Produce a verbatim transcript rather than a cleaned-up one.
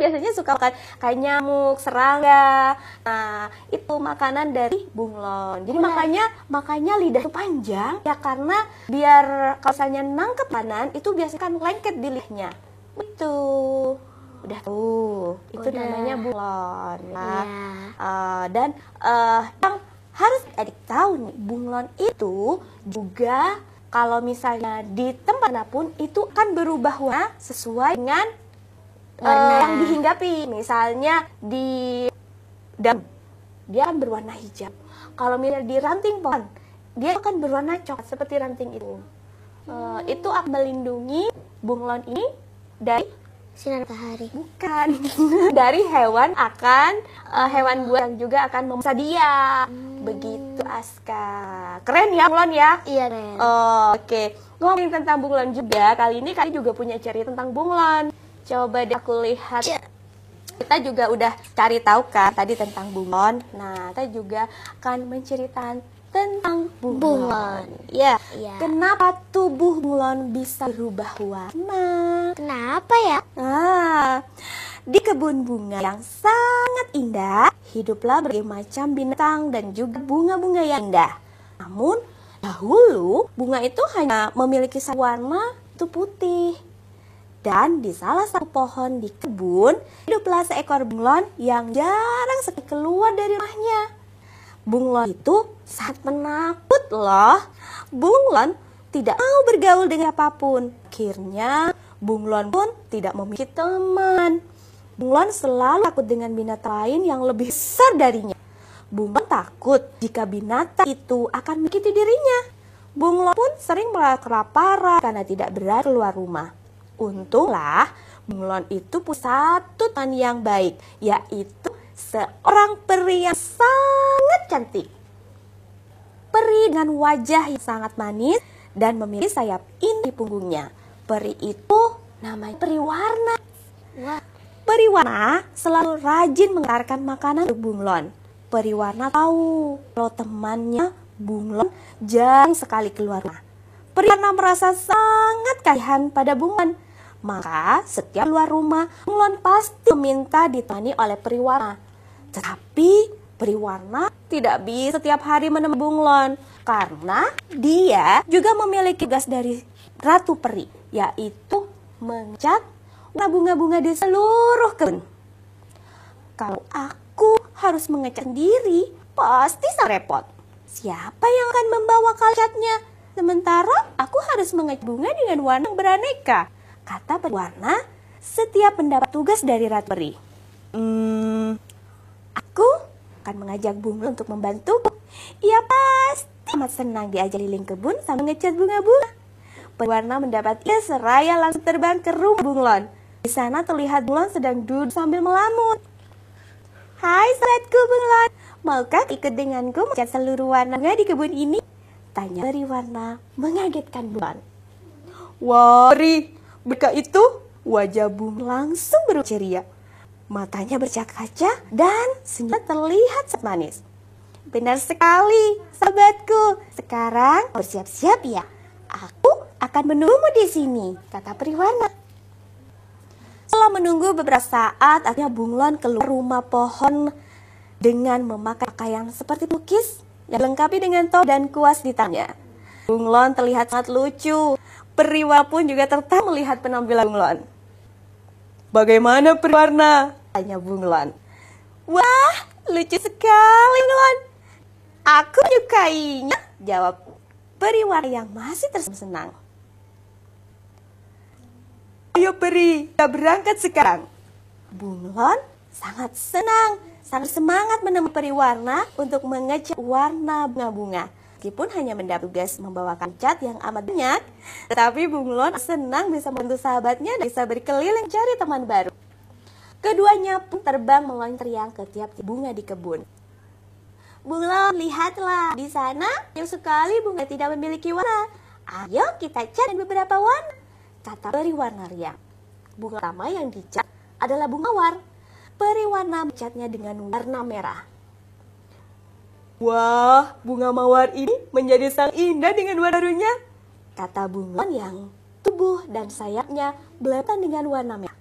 biasanya suka makan kayak nyamuk, serangga. Nah, itu makanan dari bunglon. Jadi makanya makanya lidah itu panjang ya, karena biar kalau misalnya nangkep makanan itu biasanya kan lengket di lidahnya. Itu udah tuh, itu Udah. namanya bunglon. Nah, Iya. uh, dan uh, yang harus adik tahu nih, bunglon itu juga kalau misalnya di tempat manapun itu akan berubah warna sesuai dengan uh, Warna. yang dihinggapi. Misalnya di daun, dia akan berwarna hijau. Kalau misalnya di ranting pohon, dia akan berwarna coklat seperti ranting itu. Uh, itu akan melindungi bunglon ini dari Sinar matahari. bukan dari hewan akan uh, hewan buas yang juga akan memangsa dia. Hmm. Begitu Aska. Keren ya bunglon ya? Iya, Ren. Oh, Oke, okay. Ngomongin tentang bunglon juga, kali ini kali juga punya cerita tentang bunglon. Coba deh aku lihat. Ya. Kita juga udah cari tahu kan tadi tentang bunglon. Nah, kita juga akan menceritakan tentang bunglon. Bunglon. Ya. Iya. Kenapa tubuh bunglon bisa berubah warna? Kenapa ya? Ah, di kebun bunga yang sangat indah, hiduplah berbagai macam binatang dan juga bunga-bunga yang indah. Namun, dahulu bunga itu hanya memiliki satu warna, itu putih. Dan di salah satu pohon di kebun, hiduplah seekor bunglon yang jarang sekali keluar dari rumahnya. Bunglon itu sangat penakut loh. Bunglon tidak mau bergaul dengan apapun. Akhirnya, bunglon pun tidak memiliki teman. Bunglon selalu takut dengan binatang lain yang lebih besar darinya. Bunglon takut jika binatang itu akan menyakiti dirinya. Bunglon pun sering merasa kelaparan karena tidak berani keluar rumah. Untunglah bunglon itu punya satu teman yang baik, yaitu seorang peri yang sangat cantik. Peri dengan wajah yang sangat manis dan memiliki sayap indah di punggungnya. Peri itu namanya peri warna. Wah. Peri warna selalu rajin mengantarkan makanan untuk bunglon. Peri warna tahu kalau temannya bunglon jarang sekali keluar rumah. Peri warna merasa sangat kasihan pada bunglon. Maka setiap keluar rumah, bunglon pasti meminta ditemani oleh peri warna. Tetapi peri warna tidak bisa setiap hari menemani bunglon, karena dia juga memiliki tugas dari ratu peri, yaitu mencat warna bunga-bunga di seluruh kebun. Kalau aku harus mengecat sendiri, pasti sangat repot. Siapa yang akan membawa catnya? Sementara aku harus mengecat bunga dengan warna yang beraneka, kata peri warna setiap mendapat tugas dari ratu peri. Hmm, aku akan mengajak bunglon untuk membantuku. Ia pasti amat senang diajak keliling kebun sambil mengecat bunga-bunga. Peri warna mendapat ide seraya langsung terbang ke rumah bunglon. Di sana terlihat bunglon sedang duduk sambil melamun. Hai sahabatku bunglon, maukah ikut denganku mengecat seluruh warna bunga di kebun ini? Tanya peri warna mengagetkan bunglon. Wah, peri, berkah itu wajah bunglon langsung berubah ceria. Matanya berkaca-kaca dan senyumnya terlihat sangat manis. Benar sekali, sahabatku. Sekarang bersiap-siap ya. Aku akan menunggumu di sini, kata peri warna. Setelah menunggu beberapa saat, akhirnya bunglon keluar rumah pohon dengan memakai pakaian seperti pelukis yang dilengkapi dengan topi dan kuas di tangannya. Bunglon terlihat sangat lucu. Peri warna pun juga tertarik melihat penampilan bunglon. Bagaimana peri warna? Tanya bunglon. Wah, lucu sekali bunglon. Aku menyukainya, jawab peri warna yang masih tersenyum senang. Ayo peri, kita berangkat sekarang. Bunglon sangat senang, sangat semangat menemui peri warna untuk mengecat warna bunga-bunga. Meskipun hanya mendapat tugas membawakan cat yang amat banyak, tetapi bunglon senang bisa membantu sahabatnya dan bisa berkeliling cari teman baru. Keduanya pun terbang meloncat ke tiap-tiap bunga di kebun. Bunglon, lihatlah, di sana banyak sekali bunga tidak memiliki warna. Ayo kita cat beberapa warna, kata peri warna riang. Bunga pertama yang dicat adalah bunga mawar. Peri warna mencatnya dengan warna merah. Wah, bunga mawar ini menjadi sangat indah dengan warna barunya, kata bunglon yang tubuh dan sayapnya berlebihan dengan warna merah.